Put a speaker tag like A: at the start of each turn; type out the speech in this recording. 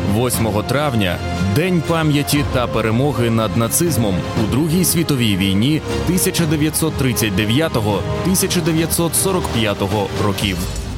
A: 8 травня – День пам'яті та перемоги над нацизмом у Другій світовій війні 1939-1945 років.